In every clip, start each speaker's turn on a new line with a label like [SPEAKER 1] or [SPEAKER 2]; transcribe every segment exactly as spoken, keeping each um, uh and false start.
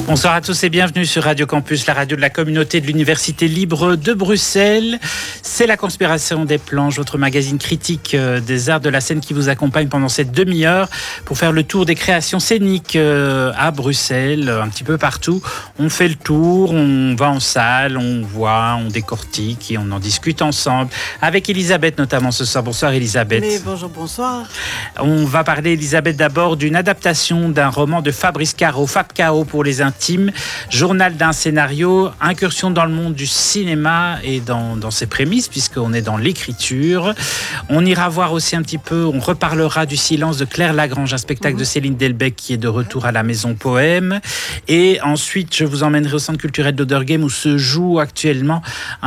[SPEAKER 1] Bonsoir à tous et bienvenue sur Radio Campus, la radio de la communauté de l'Université libre de Bruxelles. C'est la Conspiration des planches, votre magazine critique des arts de la scène qui vous accompagne pendant cette demi-heure pour faire le tour des créations scéniques à Bruxelles, un petit peu partout. On fait le tour, on va en salle, on voit, on décortique et on en discute ensemble. Avec Elisabeth notamment ce soir. Bonsoir Elisabeth.
[SPEAKER 2] Mais bonjour, bonsoir.
[SPEAKER 1] On va parler, Elisabeth, d'abord d'une adaptation d'un roman de Fabrice Caro, Fab Caro pour les intimes, journal d'un scénario, incursion dans le monde du cinéma et dans, dans ses prémices, puisqu'on est dans l'écriture. On ira voir aussi un petit peu, on reparlera du Silence de Claire Lagrange, un spectacle mmh. de Céline Delbecq qui est de retour à la Maison Poème. Et ensuite, je vous emmènerai au Centre culturel d'Oderghem où se joue actuellement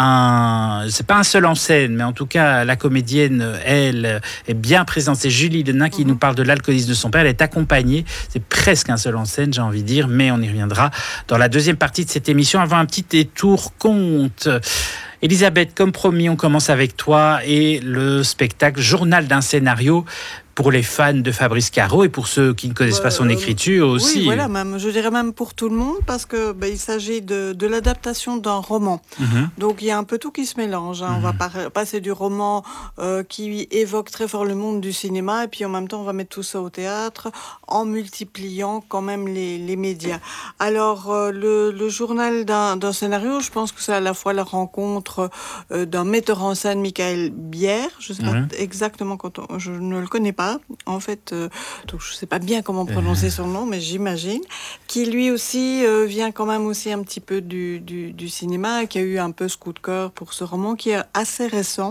[SPEAKER 1] un... C'est pas un seul en scène, mais en tout cas, la comédienne, elle, est bien présente. C'est Julie Denain qui mmh. nous parle de l'alcoolisme de son père. Elle est accompagnée. C'est presque un seul en scène, j'ai envie de dire, mais on y reviendra dans la deuxième partie de cette émission avant un petit détour conte. Elisabeth, comme promis, on commence avec toi et le spectacle Journal d'un scénario pour les fans de Fabrice Caro et pour ceux qui ne connaissent euh, pas son écriture aussi.
[SPEAKER 2] Oui, voilà, même, je dirais même pour tout le monde parce que bah, il s'agit de, de l'adaptation d'un roman. Mm-hmm. Donc il y a un peu tout qui se mélange. Hein. Mm-hmm. On va par- passer du roman euh, qui évoque très fort le monde du cinéma et puis en même temps on va mettre tout ça au théâtre en multipliant quand même les, les médias. Alors euh, le, le journal d'un, d'un scénario, je pense que c'est à la fois la rencontre euh, d'un metteur en scène, Michael Bière. Je ne sais mm-hmm. pas exactement quand on, je ne le connais pas. En fait, euh, donc je ne sais pas bien comment prononcer son nom, mais j'imagine, qui lui aussi euh, vient quand même aussi un petit peu du, du, du cinéma, qui a eu un peu ce coup de cœur pour ce roman qui est assez récent.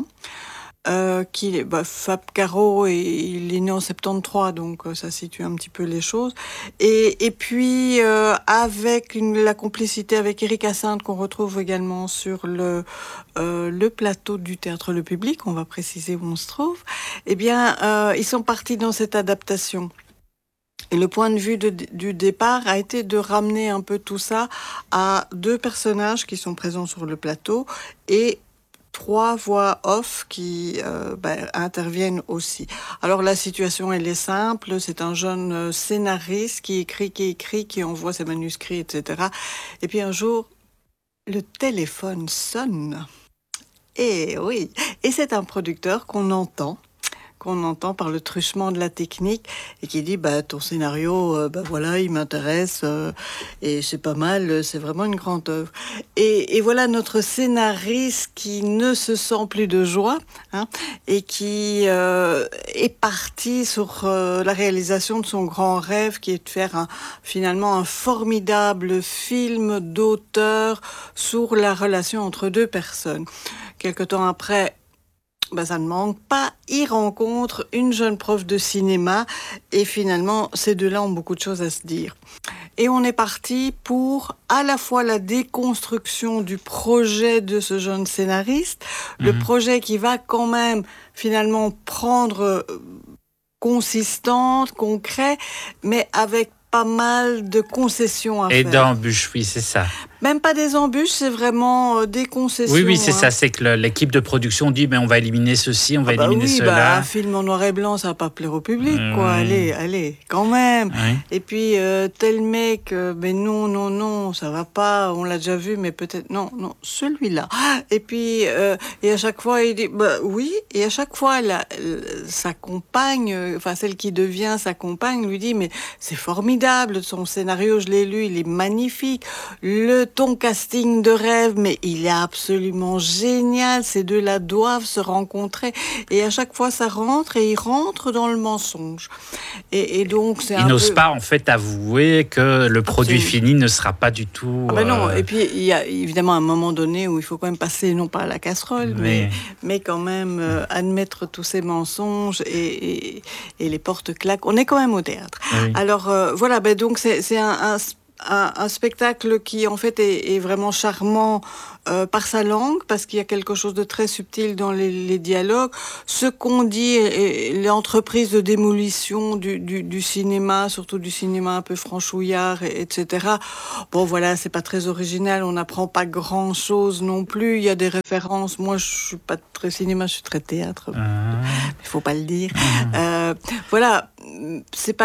[SPEAKER 2] Euh, qui, bah, Fab Caro, et, il est né en soixante-treize, donc euh, ça situe un petit peu les choses. Et, et puis, euh, avec une, la complicité avec Éric Hyacinthe, qu'on retrouve également sur le, euh, le plateau du Théâtre Le Public, on va préciser où on se trouve, eh bien, euh, ils sont partis dans cette adaptation. Et le point de vue de, du départ a été de ramener un peu tout ça à deux personnages qui sont présents sur le plateau et trois voix off qui euh, ben, interviennent aussi. Alors la situation elle est simple, c'est un jeune scénariste qui écrit, qui écrit, qui envoie ses manuscrits, et cetera. Et puis un jour, le téléphone sonne. Et oui, et c'est un producteur qu'on entend. qu'on entend par le truchement de la technique et qui dit bah ton scénario euh, bah voilà il m'intéresse euh, et c'est pas mal, c'est vraiment une grande œuvre et, et voilà notre scénariste qui ne se sent plus de joie hein, et qui euh, est parti sur euh, la réalisation de son grand rêve qui est de faire un, finalement un formidable film d'auteur sur la relation entre deux personnes. Quelque temps après, ben, ça ne manque pas, il rencontre une jeune prof de cinéma et finalement, ces deux-là ont beaucoup de choses à se dire. Et on est parti pour à la fois la déconstruction du projet de ce jeune scénariste, mmh. le projet qui va quand même finalement prendre euh, consistante, concret, mais avec pas mal de concessions à
[SPEAKER 1] et
[SPEAKER 2] faire.
[SPEAKER 1] Et d'embûches, oui, c'est ça.
[SPEAKER 2] Même pas des embûches, c'est vraiment euh, des concessions.
[SPEAKER 1] Oui, oui, c'est
[SPEAKER 2] hein.
[SPEAKER 1] ça. C'est que le, l'équipe de production dit mais on va éliminer ceci, on va ah bah éliminer
[SPEAKER 2] oui,
[SPEAKER 1] cela.
[SPEAKER 2] Bah, un film en noir et blanc, ça va pas plaire au public, mmh. quoi. Allez, allez, quand même. Oui. Et puis, euh, tel mec, euh, mais non, non, non, ça va pas, on l'a déjà vu, mais peut-être, non, non, celui-là. Et puis, euh, et à chaque fois, il dit, bah oui, et à chaque fois, la, la, sa compagne, enfin, celle qui devient sa compagne, lui dit, mais c'est formidable, son scénario, je l'ai lu, il est magnifique. Le ton casting de rêve, mais il est absolument génial. Ces deux-là doivent se rencontrer. Et à chaque fois, ça rentre et ils rentrent dans le mensonge. Et, et donc, c'est
[SPEAKER 1] ils
[SPEAKER 2] un
[SPEAKER 1] n'osent
[SPEAKER 2] peu...
[SPEAKER 1] pas, en fait, avouer que le produit Absolument. Fini ne sera pas du tout...
[SPEAKER 2] Ah ben non.
[SPEAKER 1] Euh...
[SPEAKER 2] Et puis, il y a évidemment un moment donné où il faut quand même passer, non pas à la casserole, oui. mais, mais quand même euh, admettre tous ces mensonges et, et, et les portes claquent. On est quand même au théâtre. Oui. Alors, euh, voilà, ben donc c'est, c'est un... un Un, un spectacle qui en fait est, est vraiment charmant euh, par sa langue parce qu'il y a quelque chose de très subtil dans les, les dialogues. Ce qu'on dit est, est l'entreprise de démolition du, du, du cinéma, surtout du cinéma un peu franchouillard, et, etc. Bon voilà, c'est pas très original, on n'apprend pas grand chose non plus. Il y a des références. Moi, je suis pas très cinéma, je suis très théâtre. Il ah. faut pas le dire. Ah. Euh, voilà, c'est pas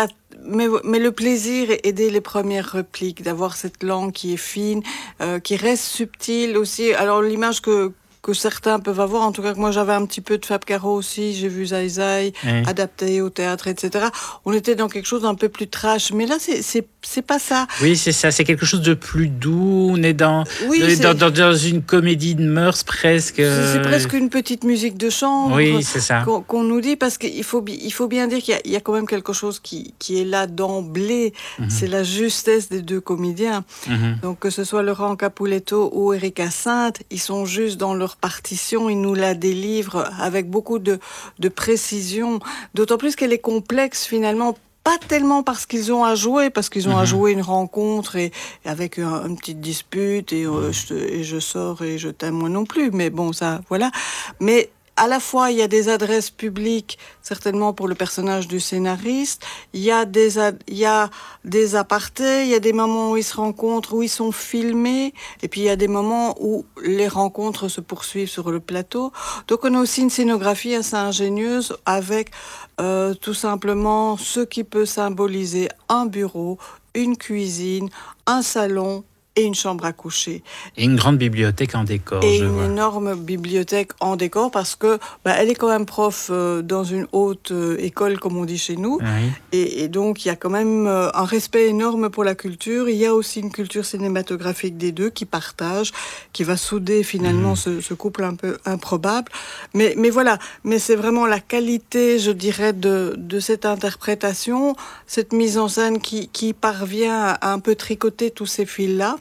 [SPEAKER 2] mais, mais le plaisir est dès les premières répliques, d'avoir cette langue qui est fine, euh, qui reste subtile aussi. Alors l'image que que certains peuvent avoir, en tout cas que moi j'avais un petit peu de Fab Caro aussi, j'ai vu Zai Zai, oui. adapté au théâtre, et cetera. On était dans quelque chose d'un peu plus trash, mais là c'est, c'est, c'est pas ça.
[SPEAKER 1] Oui, c'est ça, c'est quelque chose de plus doux, on est dans, oui, c'est... dans, dans, dans une comédie de mœurs presque.
[SPEAKER 2] C'est, c'est presque une petite musique de chambre
[SPEAKER 1] oui, c'est ça.
[SPEAKER 2] Qu'on, qu'on nous dit, parce qu'il faut, il faut bien dire qu'il y a, il y a quand même quelque chose qui, qui est là d'emblée, mm-hmm. c'est la justesse des deux comédiens. Mm-hmm. Donc que ce soit Laurent Capuletto ou Éric Hyacinthe, ils sont juste dans leur partition, il nous la délivre avec beaucoup de, de précision, d'autant plus qu'elle est complexe finalement, pas tellement parce qu'ils ont à jouer, parce qu'ils ont mmh. à jouer une rencontre et, et avec un, une petite dispute et, euh, je, et je sors et je t'aime moi non plus, mais bon ça voilà, mais à la fois, il y a des adresses publiques, certainement pour le personnage du scénariste. Il y a des, ad- il y a des apartés, il y a des moments où ils se rencontrent, où ils sont filmés. Et puis, il y a des moments où les rencontres se poursuivent sur le plateau. Donc, on a aussi une scénographie assez ingénieuse avec euh, tout simplement ce qui peut symboliser un bureau, une cuisine, un salon, et une chambre à coucher.
[SPEAKER 1] Et une grande bibliothèque en décor,
[SPEAKER 2] et
[SPEAKER 1] je
[SPEAKER 2] une
[SPEAKER 1] vois.
[SPEAKER 2] énorme bibliothèque en décor parce que bah, elle est quand même prof euh, dans une haute euh, école, comme on dit chez nous. Oui. Et, et donc, il y a quand même euh, un respect énorme pour la culture. Il y a aussi une culture cinématographique des deux qui partagent, qui va souder finalement mmh. ce, ce couple un peu improbable. Mais, mais voilà, mais c'est vraiment la qualité, je dirais, de, de cette interprétation, cette mise en scène qui, qui parvient à un peu tricoter tous ces fils-là.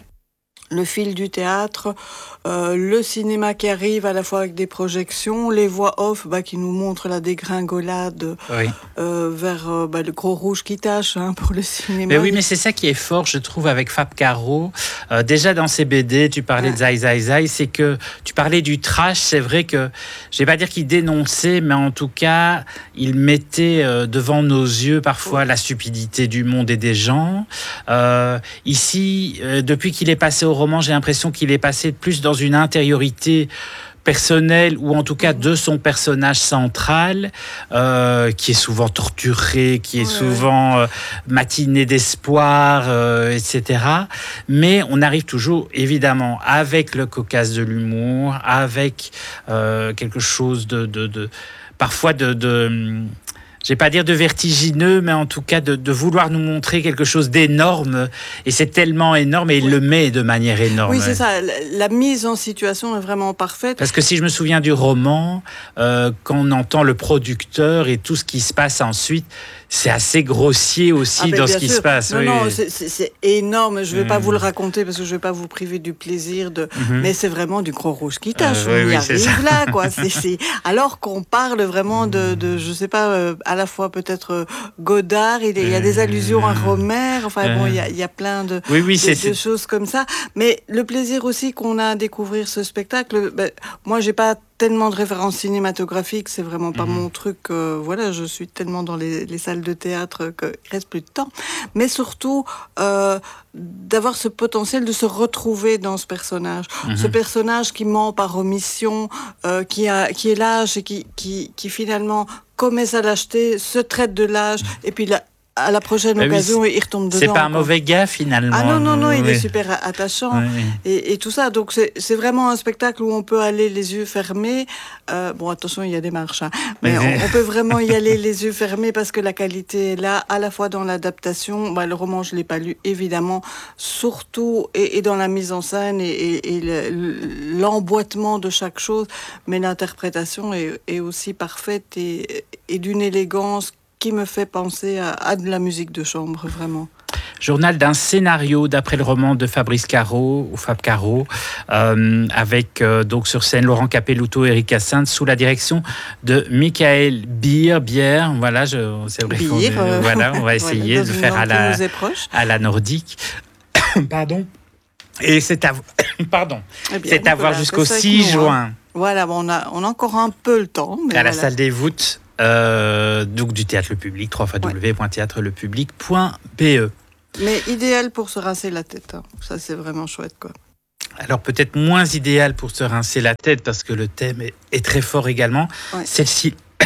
[SPEAKER 2] Le fil du théâtre, euh, le cinéma qui arrive à la fois avec des projections, les voix off bah, qui nous montrent la dégringolade oui. euh, vers euh, bah, le gros rouge qui tâche hein, pour le cinéma.
[SPEAKER 1] Mais oui, mais c'est ça qui est fort, je trouve, avec Fab Caro. Euh, déjà dans ses B D, tu parlais ouais. de Zai Zai Zai, c'est que tu parlais du trash, c'est vrai que, je vais pas dire qu'il dénonçait, mais en tout cas, il mettait euh, devant nos yeux parfois oh. la stupidité du monde et des gens. Euh, ici, euh, depuis qu'il est passé au roman, j'ai l'impression qu'il est passé plus dans une intériorité personnelle ou en tout cas de son personnage central euh, qui est souvent torturé, qui est ouais. souvent euh, matiné d'espoir, euh, et cetera. Mais on arrive toujours évidemment avec le cocasse de l'humour, avec euh, quelque chose de, de, de parfois de, de je vais pas dire de vertigineux, mais en tout cas de, de vouloir nous montrer quelque chose d'énorme. Et c'est tellement énorme et il oui. le met de manière énorme.
[SPEAKER 2] Oui, c'est ça. La, la mise en situation est vraiment parfaite.
[SPEAKER 1] Parce que si je me souviens du roman, euh, quand on entend le producteur et tout ce qui se passe ensuite, c'est assez grossier aussi ah, dans ce qui
[SPEAKER 2] sûr.
[SPEAKER 1] se passe.
[SPEAKER 2] Non,
[SPEAKER 1] oui.
[SPEAKER 2] non, c'est, c'est, c'est énorme. Je ne vais mmh. pas vous le raconter parce que je ne vais pas vous priver du plaisir. De... Mmh. Mais c'est vraiment du gros rouge qui tâche. Euh, on oui, y oui, arrive là, quoi. C'est, c'est... Alors qu'on parle vraiment de, de je ne sais pas, euh, à la fois peut-être euh, Godard, il, il y a des allusions à Rohmer. Enfin mmh. bon, il y a, il y a plein de,
[SPEAKER 1] oui, oui,
[SPEAKER 2] de,
[SPEAKER 1] c'est,
[SPEAKER 2] de choses comme ça. Mais le plaisir aussi qu'on a à découvrir ce spectacle, ben, moi, je n'ai pas tellement de références cinématographiques, c'est vraiment pas mmh. mon truc. Euh, voilà, je suis tellement dans les, les salles de théâtre qu'il reste plus de temps. Mais surtout, euh, d'avoir ce potentiel de se retrouver dans ce personnage. Mmh. Ce personnage qui ment par omission, euh, qui, a, qui est lâche et qui, qui, qui finalement commet sa lâcheté, se traite de lâche, et puis là, à la prochaine bah occasion, oui, il retombe dedans.
[SPEAKER 1] C'est pas un quoi. Mauvais gars, finalement.
[SPEAKER 2] Ah non, non, non,
[SPEAKER 1] oui.
[SPEAKER 2] il est super attachant. Oui. Et, et tout ça. Donc, c'est, c'est vraiment un spectacle où on peut aller les yeux fermés. Euh, bon, attention, il y a des marches. Hein. Mais on, on peut vraiment y aller les yeux fermés parce que la qualité est là, à la fois dans l'adaptation. Bah, le roman, je l'ai pas lu, évidemment. Surtout, et, et dans la mise en scène et, et, et le, l'emboîtement de chaque chose. Mais l'interprétation est, est aussi parfaite et, et d'une élégance qui me fait penser à, à de la musique de chambre, vraiment.
[SPEAKER 1] Journal d'un scénario d'après le roman de Fabrice Caro, ou Fab Caro, euh, avec euh, donc sur scène Laurent Capuletto et Éric Hyacinthe, sous la direction de Michael Bier. Bier, voilà, je, c'est vrai qu'on est, euh, voilà, on va essayer voilà, de faire à la, à la nordique. Pardon. Et c'est à, pardon, eh bien, c'est à voir jusqu'au six juin.
[SPEAKER 2] Voilà, bon, on a, on a encore un peu le temps. Mais
[SPEAKER 1] à
[SPEAKER 2] voilà.
[SPEAKER 1] la salle des voûtes. Euh, donc du Théâtre Le Public, w w w point théâtre le public point b e.
[SPEAKER 2] Mais idéal pour se rincer la tête, hein. Ça c'est vraiment chouette quoi.
[SPEAKER 1] Alors peut-être moins idéal pour se rincer la tête parce que le thème est, est très fort également. Ouais. Celle-ci,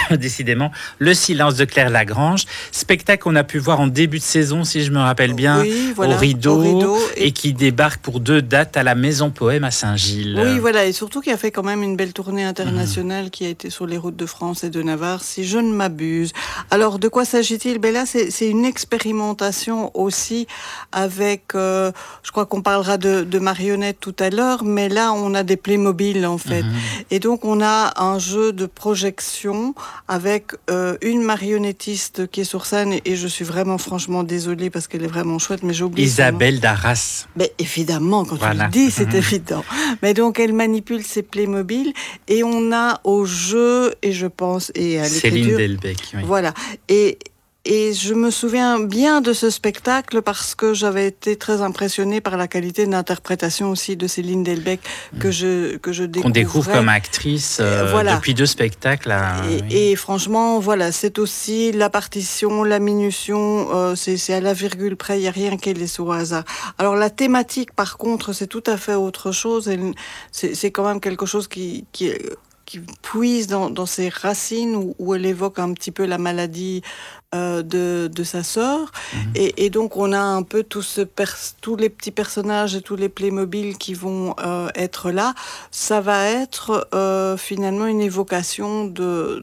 [SPEAKER 1] décidément, Le silence de Claire Lagrange, spectacle qu'on a pu voir en début de saison, si je me rappelle bien,
[SPEAKER 2] oui, voilà,
[SPEAKER 1] au, rideau,
[SPEAKER 2] au rideau,
[SPEAKER 1] et...
[SPEAKER 2] et
[SPEAKER 1] qui débarque pour deux dates à la Maison Poème à Saint-Gilles.
[SPEAKER 2] Oui, voilà, et surtout qui a fait quand même une belle tournée internationale mmh. qui a été sur les routes de France et de Navarre, si je ne m'abuse. Alors, de quoi s'agit-il? Ben là, c'est, c'est une expérimentation aussi avec, euh, je crois qu'on parlera de, de marionnettes tout à l'heure, mais là, on a des Playmobil, en fait. Mmh. Et donc, on a un jeu de projection avec euh, une marionnettiste qui est sur scène, et, et je suis vraiment franchement désolée parce qu'elle est vraiment chouette, mais j'ai oublié
[SPEAKER 1] Isabelle Darras.
[SPEAKER 2] Mais évidemment, quand voilà. tu le dis, c'est mmh. évident. Mais donc, elle manipule ses Playmobil, et on a au jeu, et je pense, et à l'écriture...
[SPEAKER 1] Céline Delbecq, oui.
[SPEAKER 2] Voilà. Et... Et je me souviens bien de ce spectacle parce que j'avais été très impressionnée par la qualité d'interprétation aussi de Céline Delbecq que je que je découvrais.
[SPEAKER 1] Qu'on découvre comme actrice euh, voilà. depuis deux spectacles. Là,
[SPEAKER 2] et,
[SPEAKER 1] oui.
[SPEAKER 2] et franchement, voilà, c'est aussi la partition, la minution, euh, c'est, c'est à la virgule près, il n'y a rien qui est laissé au hasard. Alors la thématique, par contre, c'est tout à fait autre chose. Et c'est, c'est quand même quelque chose qui... qui qui puise dans, dans ses racines, où, où elle évoque un petit peu la maladie euh, de, de sa sœur. Mmh. Et, et donc, on a un peu tout ce pers- tous les petits personnages et tous les Playmobil qui vont euh, être là. Ça va être euh, finalement une évocation de...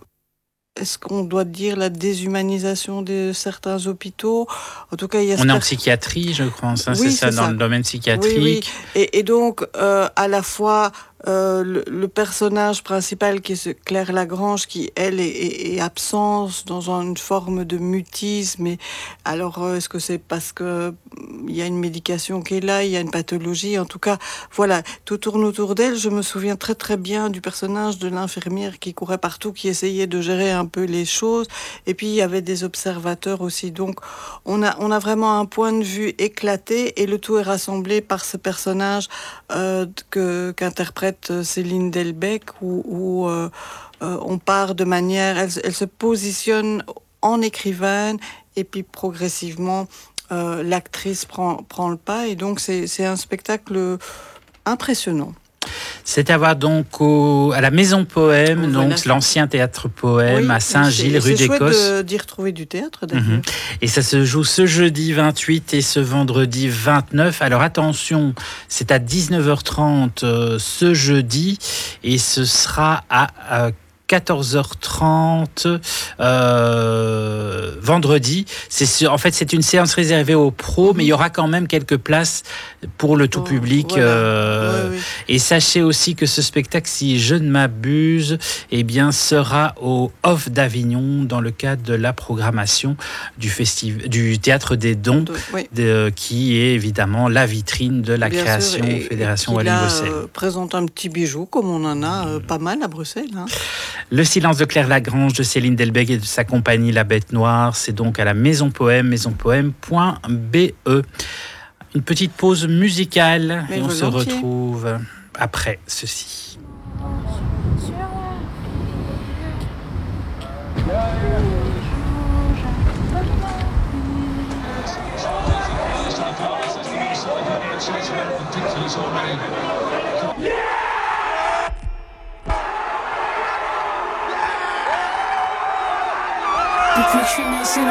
[SPEAKER 2] Est-ce qu'on doit dire la déshumanisation de certains hôpitaux? En tout cas, il y a...
[SPEAKER 1] On est en psychiatrie, je crois. Ça,
[SPEAKER 2] oui,
[SPEAKER 1] c'est ça,
[SPEAKER 2] c'est
[SPEAKER 1] dans
[SPEAKER 2] ça.
[SPEAKER 1] le domaine psychiatrique.
[SPEAKER 2] Oui, oui. Et, et donc, euh, à la fois... Euh, le, le personnage principal qui est Claire Lagrange, qui elle est, est, est absente dans une forme de mutisme. Et alors euh, est-ce que c'est parce que il y a une médication qui est là, il y a une pathologie, en tout cas voilà, tout tourne autour d'elle. Je me souviens très très bien du personnage de l'infirmière qui courait partout, qui essayait de gérer un peu les choses, et puis il y avait des observateurs aussi. Donc on a, on a vraiment un point de vue éclaté, et le tout est rassemblé par ce personnage euh, que, qu'interprète Céline Delbecq, où, où euh, euh, on part de manière, elle, elle se positionne en écrivaine, et puis progressivement euh, l'actrice prend, prend le pas, et donc c'est, c'est un spectacle impressionnant.
[SPEAKER 1] C'est à voir donc au, à la Maison Poème,
[SPEAKER 2] voilà.
[SPEAKER 1] donc l'ancien théâtre Poème, oui, à Saint-Gilles, rue
[SPEAKER 2] d'Écosse. C'est
[SPEAKER 1] d'Écosse.
[SPEAKER 2] chouette d'y retrouver du théâtre, d'ailleurs.
[SPEAKER 1] Mmh. Et ça se joue ce jeudi vingt-huit et ce vendredi vingt-neuf. Alors attention, c'est à dix-neuf heures trente euh, ce jeudi, et ce sera à... Euh, quatorze heures trente euh, vendredi. C'est, en fait, c'est une séance réservée aux pros, mmh. mais il y aura quand même quelques places pour le tout oh, public. Voilà. Euh, oui, oui. Et sachez aussi que ce spectacle, si je ne m'abuse, eh bien, sera au Off d'Avignon dans le cadre de la programmation du, festiv- du Théâtre des Dons, oui. de, qui est évidemment la vitrine de la
[SPEAKER 2] Bien
[SPEAKER 1] création
[SPEAKER 2] sûr, et,
[SPEAKER 1] Fédération
[SPEAKER 2] et
[SPEAKER 1] Wallonie-Bruxelles.
[SPEAKER 2] Euh, présente un petit bijou, comme on en a euh, pas mal à Bruxelles. Hein.
[SPEAKER 1] Le silence de Claire Lagrange de Céline Delbecq et de sa compagnie La Bête Noire, c'est donc à la Maison Poème, maison poème point b e. Une petite pause musicale. Mais et on volontiers. Se retrouve après ceci.
[SPEAKER 3] The picture missing